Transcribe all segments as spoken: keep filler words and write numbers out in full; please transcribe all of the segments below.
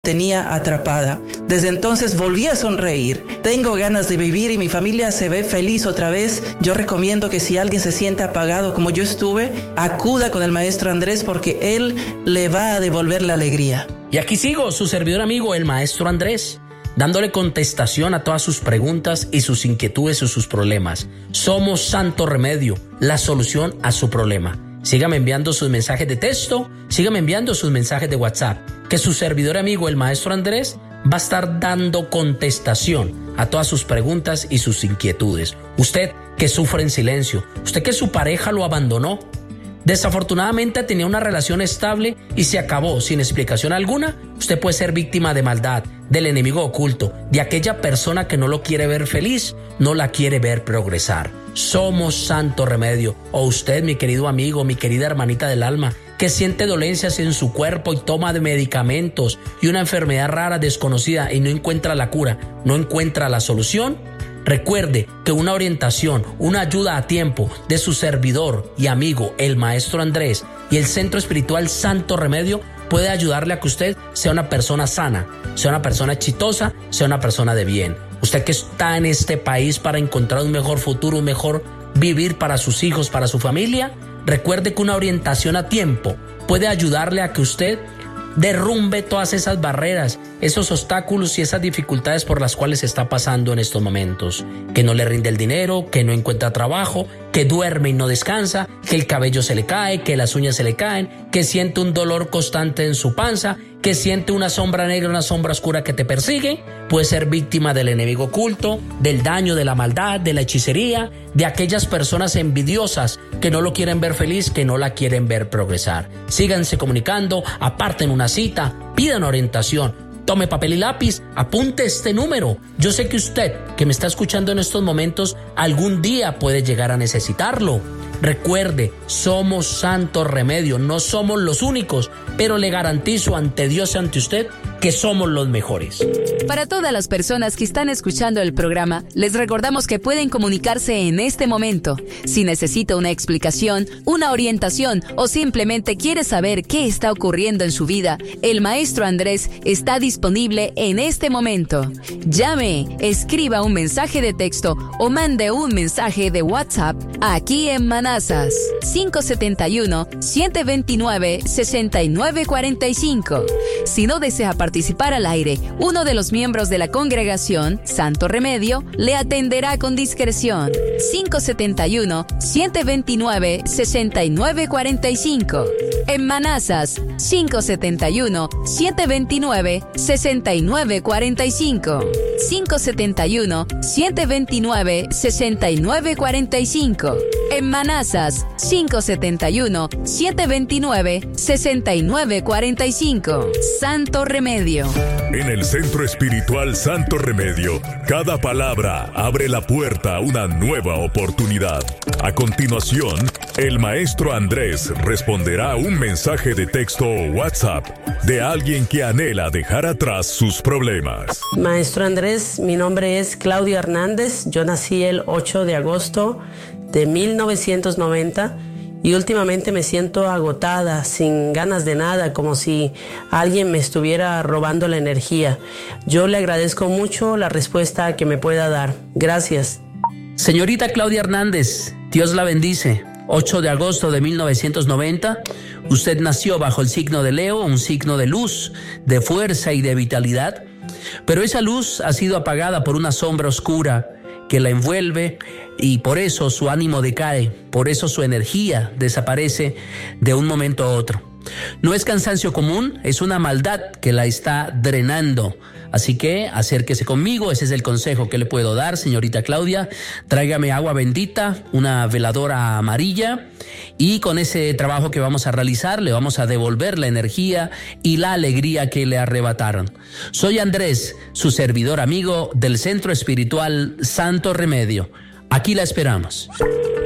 tenía atrapada. Desde entonces volví a sonreír. Tengo ganas de vivir y mi familia se ve feliz otra vez. Yo recomiendo que si alguien se siente apagado como yo estuve, acuda con el maestro Andrés porque él le va a devolver la alegría. Y aquí sigo, su servidor amigo, el maestro Andrés, dándole contestación a todas sus preguntas y sus inquietudes y sus problemas. Somos Santo Remedio, la solución a su problema. Sígame enviando sus mensajes de texto, sígame enviando sus mensajes de WhatsApp, que su servidor amigo, el maestro Andrés, va a estar dando contestación a todas sus preguntas y sus inquietudes. Usted que sufre en silencio, usted que su pareja lo abandonó, desafortunadamente tenía una relación estable y se acabó sin explicación alguna, usted puede ser víctima de maldad, del enemigo oculto, de aquella persona que no lo quiere ver feliz, no la quiere ver progresar. Somos Santo Remedio. O usted, mi querido amigo, mi querida hermanita del alma, que siente dolencias en su cuerpo y toma de medicamentos y una enfermedad rara desconocida y no encuentra la cura, no encuentra la solución. Recuerde que una orientación, una ayuda a tiempo de su servidor y amigo, el maestro Andrés, y el Centro Espiritual Santo Remedio puede ayudarle a que usted sea una persona sana, sea una persona exitosa, sea una persona de bien. Usted que está en este país para encontrar un mejor futuro, un mejor vivir para sus hijos, para su familia, recuerde que una orientación a tiempo puede ayudarle a que usted derrumbe todas esas barreras, esos obstáculos y esas dificultades por las cuales está pasando en estos momentos. Que no le rinde el dinero, que no encuentra trabajo, que duerme y no descansa, que el cabello se le cae, que las uñas se le caen, que siente un dolor constante en su panza, que siente una sombra negra, una sombra oscura que te persigue. Puede ser víctima del enemigo oculto, del daño, de la maldad, de la hechicería, de aquellas personas envidiosas que no lo quieren ver feliz, que no la quieren ver progresar. Síganse comunicando, aparten una cita, pidan orientación. Tome papel y lápiz, apunte este número. Yo sé que usted, que me está escuchando en estos momentos, algún día puede llegar a necesitarlo. Recuerde, somos Santo Remedio, no somos los únicos, pero le garantizo ante Dios y ante usted que somos los mejores. Para todas las personas que están escuchando el programa, les recordamos que pueden comunicarse en este momento. Si necesita una explicación, una orientación o simplemente quiere saber qué está ocurriendo en su vida, el maestro Andrés está disponible en este momento. Llame, escriba un mensaje de texto o mande un mensaje de WhatsApp aquí en Manazas cinco siete uno, siete dos nueve, seis nueve cuatro cinco. Si no desea participar al aire, uno de los miembros de la congregación, Santo Remedio, le atenderá con discreción. cinco siete uno, siete dos nueve, seis nueve cuatro cinco. En Manazas cinco siete uno, siete dos nueve, seis nueve cuatro cinco. cinco siete uno, siete dos nueve, seis nueve cuatro cinco. En Manazas cinco siete uno, siete dos nueve, seis nueve cuatro cinco. Santo Remedio. En el Centro Espiritual Santo Remedio, cada palabra abre la puerta a una nueva oportunidad. A continuación, el maestro Andrés responderá a un mensaje de texto o WhatsApp de alguien que anhela dejar atrás sus problemas. Maestro Andrés, mi nombre es Claudia Hernández. Yo nací el ocho de agosto de mil novecientos noventa. Y últimamente me siento agotada, sin ganas de nada, como si alguien me estuviera robando la energía. Yo le agradezco mucho la respuesta que me pueda dar. Gracias. Señorita Claudia Hernández, Dios la bendice. ocho de agosto de mil novecientos noventa, usted nació bajo el signo de Leo, un signo de luz, de fuerza y de vitalidad. Pero esa luz ha sido apagada por una sombra oscura que la envuelve y por eso su ánimo decae, por eso su energía desaparece de un momento a otro. No es cansancio común, es una maldad que la está drenando. Así que acérquese conmigo, ese es el consejo que le puedo dar, señorita Claudia. Tráigame agua bendita, una veladora amarilla y con ese trabajo que vamos a realizar le vamos a devolver la energía y la alegría que le arrebataron. Soy Andrés, su servidor amigo del Centro Espiritual Santo Remedio. Aquí la esperamos.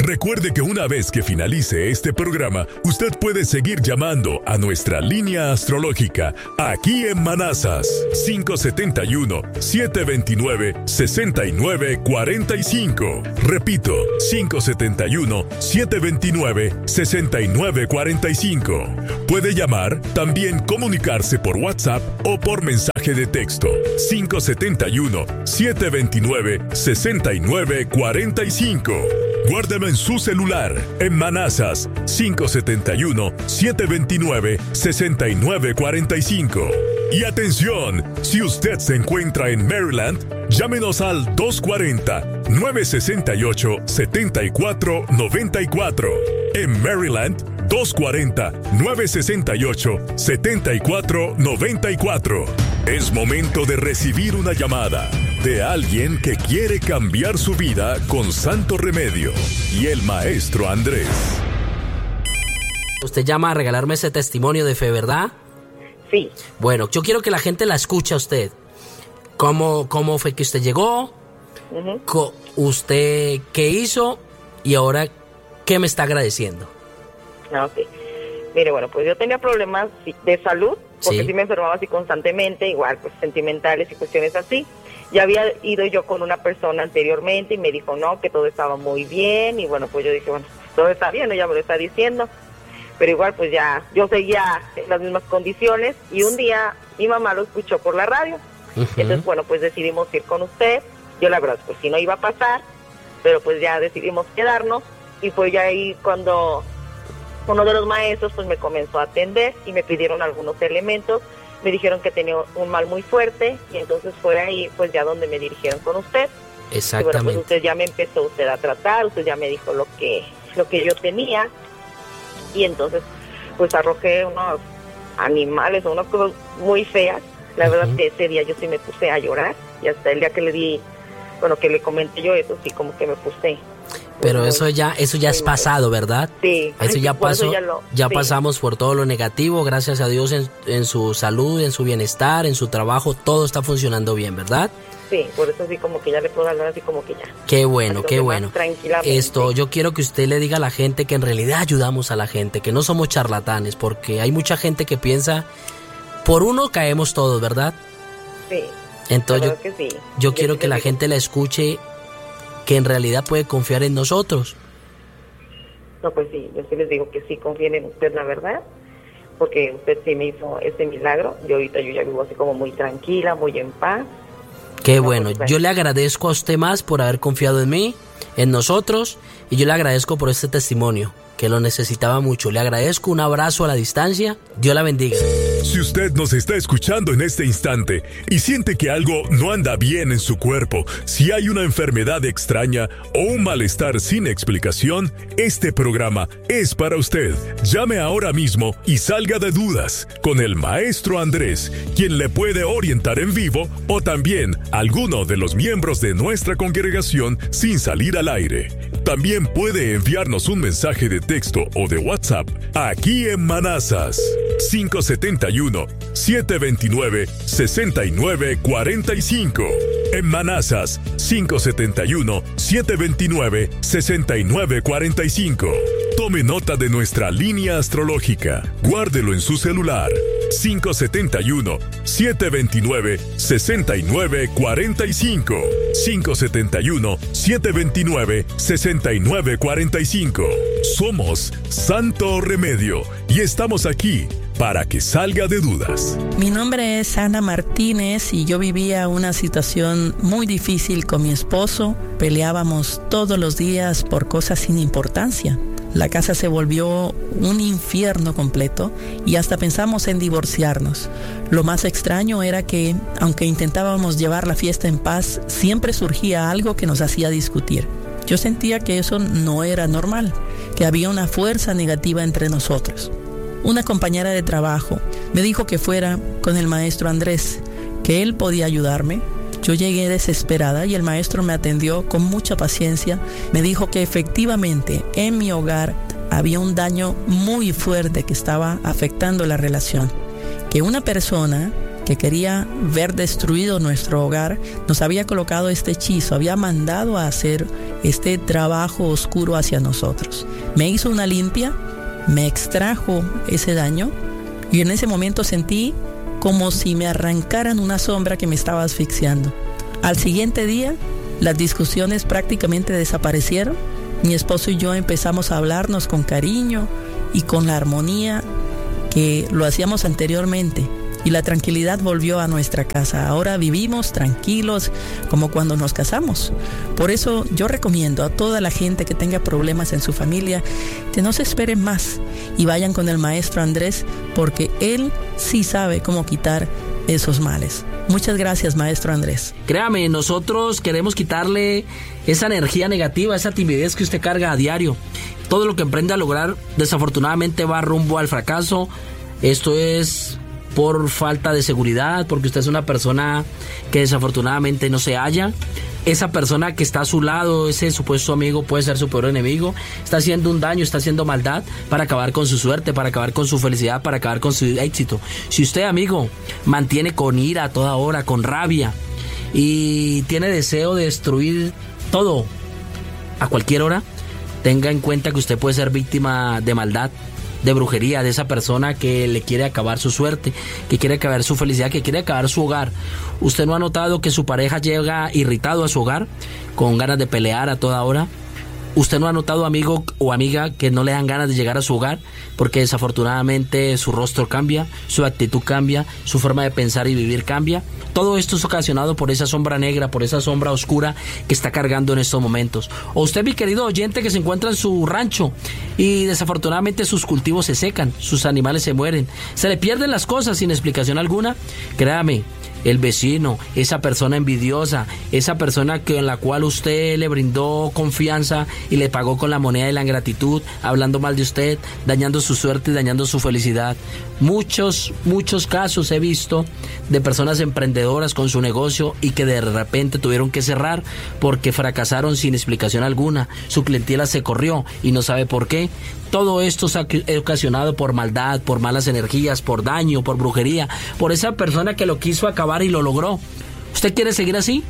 Recuerde que una vez que finalice este programa, usted puede seguir llamando a nuestra línea astrológica aquí en Manassas, cinco siete uno, siete dos nueve, seis nueve cuatro cinco. Repito, cinco siete uno, siete dos nueve, seis nueve cuatro cinco. Puede llamar, también comunicarse por WhatsApp o por mensaje de texto. cinco siete uno, siete dos nueve, seis nueve cuatro cinco. Guárdelo en su celular, en Manassas, cinco siete uno, siete dos nueve, seis nueve cuatro cinco. Y atención, si usted se encuentra en Maryland, llámenos al dos cuatro cero, nueve seis ocho, siete cuatro nueve cuatro. En Maryland, dos cuatro cero, nueve seis ocho, siete cuatro nueve cuatro. Es momento de recibir una llamada de alguien que quiere cambiar su vida con Santo Remedio y el Maestro Andrés. Usted llama a regalarme ese testimonio de fe, ¿verdad? Sí. Bueno, yo quiero que la gente la escuche a usted. ¿Cómo, cómo fue que usted llegó? Uh-huh. Co- ¿Usted qué hizo? Y ahora, ¿qué me está agradeciendo? Ah, ok. Mire, bueno, pues yo tenía problemas de salud, porque Sí. sí me enfermaba así constantemente, igual, pues sentimentales y cuestiones así. Ya había ido yo con una persona anteriormente y me dijo, no, que todo estaba muy bien. Y bueno, pues yo dije, bueno, todo está bien, ella me lo está diciendo. Pero igual, pues ya, yo seguía en las mismas condiciones. Y un día mi mamá lo escuchó por la radio. Uh-huh. Entonces, bueno, pues decidimos ir con usted. Yo la verdad, pues sí no iba a pasar, pero pues ya decidimos quedarnos. Y fue ya ahí cuando uno de los maestros pues me comenzó a atender y me pidieron algunos elementos. Me dijeron que tenía un mal muy fuerte y entonces fue ahí pues ya donde me dirigieron con usted. Exactamente. Y bueno, pues usted ya me empezó usted a tratar, usted ya me dijo lo que, lo que yo tenía. Y entonces pues arrojé unos animales, unas cosas muy feas. La verdad Uh-huh. que ese día yo sí me puse a llorar y hasta el día que le di, bueno, que le comenté yo eso, sí como que me puse. Pero muy, eso ya, eso ya es muy mal. pasado, ¿verdad? Sí. Eso Ay, ya por eso pasó, ya lo- ya sí. pasamos por todo lo negativo, gracias a Dios en, en su salud, en su bienestar, en su trabajo, todo está funcionando bien, ¿verdad? Sí, por eso sí como que ya le puedo hablar así como que ya. Qué bueno, Así qué como bueno. más tranquilamente. Esto, yo quiero que usted le diga a la gente que en realidad ayudamos a la gente, que no somos charlatanes, porque hay mucha gente que piensa, por uno caemos todos, ¿verdad? Sí. Entonces la yo, verdad que sí. yo quiero sí que le la digo. gente la escuche, que en realidad puede confiar en nosotros. No, pues sí, yo sí les digo que sí confíen en usted, la verdad, porque usted sí me hizo ese milagro. Yo ahorita yo ya vivo así como muy tranquila, muy en paz. Qué No, bueno, pues, bueno. yo le agradezco a usted más por haber confiado en mí, en nosotros, y yo le agradezco por este testimonio, que lo necesitaba mucho. Le agradezco, un abrazo a la distancia, Dios la bendiga. Si usted nos está escuchando en este instante y siente que algo no anda bien en su cuerpo, si hay una enfermedad extraña o un malestar sin explicación, este programa es para usted. Llame ahora mismo y salga de dudas con el Maestro Andrés, quien le puede orientar en vivo, o también alguno de los miembros de nuestra congregación sin salir al aire. También puede enviarnos un mensaje de texto o de WhatsApp aquí en Manassas, cinco siete uno, siete dos nueve, seis nueve cuatro cinco. En Manassas, cinco siete uno, siete dos nueve, seis nueve cuatro cinco. Tome nota de nuestra línea astrológica. Guárdelo en su celular. cinco siete uno, siete dos nueve, seis nueve cuatro cinco. cinco siete uno, siete dos nueve, seis nueve cuatro cinco. Somos Santo Remedio y estamos aquí para que salga de dudas. Mi nombre es Ana Martínez y yo vivía una situación muy difícil con mi esposo. Peleábamos todos los días por cosas sin importancia. La casa se volvió un infierno completo y hasta pensamos en divorciarnos. Lo más extraño era que, aunque intentábamos llevar la fiesta en paz, siempre surgía algo que nos hacía discutir. Yo sentía que eso no era normal, que había una fuerza negativa entre nosotros. Una compañera de trabajo me dijo que fuera con el maestro Andrés, que él podía ayudarme. Yo llegué desesperada y el maestro me atendió con mucha paciencia. Me dijo que efectivamente en mi hogar había un daño muy fuerte que estaba afectando la relación. Que una persona que quería ver destruido nuestro hogar nos había colocado este hechizo, había mandado a hacer este trabajo oscuro hacia nosotros. Me hizo una limpia, me extrajo ese daño y en ese momento sentí como si me arrancaran una sombra que me estaba asfixiando. Al siguiente día, las discusiones prácticamente desaparecieron. Mi esposo y yo empezamos a hablarnos con cariño y con la armonía que lo hacíamos anteriormente. Y la tranquilidad volvió a nuestra casa. Ahora vivimos tranquilos como cuando nos casamos. Por eso yo recomiendo a toda la gente que tenga problemas en su familia que no se esperen más y vayan con el maestro Andrés, porque él sí sabe cómo quitar esos males. Muchas gracias, maestro Andrés. Créame, nosotros queremos quitarle esa energía negativa, esa timidez que usted carga a diario. Todo lo que emprende a lograr, desafortunadamente, va rumbo al fracaso. Esto es por falta de seguridad, porque usted es una persona que desafortunadamente no se halla. Esa persona que está a su lado, ese supuesto amigo, puede ser su peor enemigo. Está haciendo un daño, está haciendo maldad para acabar con su suerte, para acabar con su felicidad, para acabar con su éxito. Si usted, amigo, mantiene con ira a toda hora, con rabia, y tiene deseo de destruir todo a cualquier hora, tenga en cuenta que usted puede ser víctima de maldad, de brujería, de esa persona que le quiere acabar su suerte, que quiere acabar su felicidad, que quiere acabar su hogar. ¿Usted no ha notado que su pareja llega irritado a su hogar, con ganas de pelear a toda hora? ¿Usted no ha notado, amigo o amiga, que no le dan ganas de llegar a su hogar porque desafortunadamente su rostro cambia, su actitud cambia, su forma de pensar y vivir cambia? Todo esto es ocasionado por esa sombra negra, por esa sombra oscura que está cargando en estos momentos. O usted, mi querido oyente, que se encuentra en su rancho y desafortunadamente sus cultivos se secan, sus animales se mueren, se le pierden las cosas sin explicación alguna. Créame, el vecino, esa persona envidiosa, esa persona que en la cual usted le brindó confianza y le pagó con la moneda de la ingratitud, hablando mal de usted, dañando su suerte y dañando su felicidad. Muchos, muchos casos he visto de personas emprendedoras con su negocio y que de repente tuvieron que cerrar porque fracasaron sin explicación alguna. Su clientela se corrió y no sabe por qué. Todo esto se ha ocasionado por maldad, por malas energías, por daño, por brujería, por esa persona que lo quiso acabar y lo logró. ¿Usted quiere seguir así?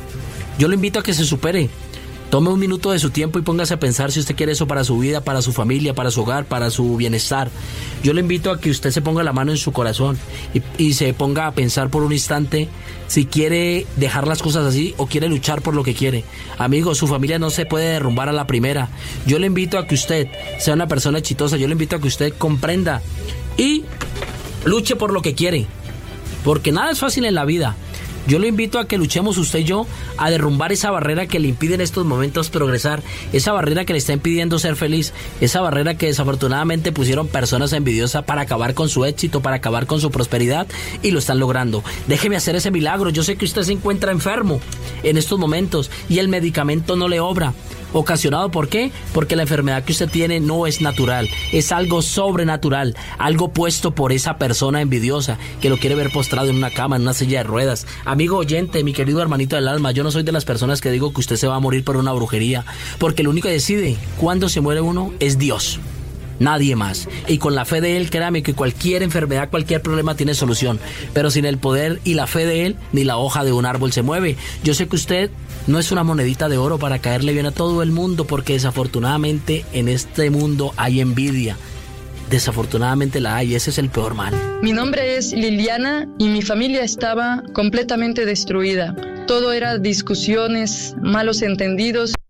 Yo lo invito a que se supere. Tome un minuto de su tiempo y póngase a pensar si usted quiere eso para su vida, para su familia, para su hogar, para su bienestar. Yo le invito a que usted se ponga la mano en su corazón y, y se ponga a pensar por un instante si quiere dejar las cosas así o quiere luchar por lo que quiere. Amigo, su familia no se puede derrumbar a la primera. Yo le invito a que usted sea una persona exitosa. Yo le invito a que usted comprenda y luche por lo que quiere, porque nada es fácil en la vida. Yo lo invito a que luchemos usted y yo a derrumbar esa barrera que le impide en estos momentos progresar, esa barrera que le está impidiendo ser feliz, esa barrera que desafortunadamente pusieron personas envidiosas para acabar con su éxito, para acabar con su prosperidad, y lo están logrando. Déjeme hacer ese milagro. Yo sé que usted se encuentra enfermo en estos momentos y el medicamento no le obra. ¿Ocasionado por qué? Porque la enfermedad que usted tiene no es natural, es algo sobrenatural, algo puesto por esa persona envidiosa que lo quiere ver postrado en una cama, en una silla de ruedas. Amigo oyente, mi querido hermanito del alma, yo no soy de las personas que digo que usted se va a morir por una brujería, porque el único que decide cuándo se muere uno es Dios. Nadie más. Y con la fe de Él, créame que cualquier enfermedad, cualquier problema tiene solución. Pero sin el poder y la fe de Él, ni la hoja de un árbol se mueve. Yo sé que usted no es una monedita de oro para caerle bien a todo el mundo, porque desafortunadamente en este mundo hay envidia. Desafortunadamente la hay, ese es el peor mal. Mi nombre es Liliana y mi familia estaba completamente destruida. Todo era discusiones, malos entendidos.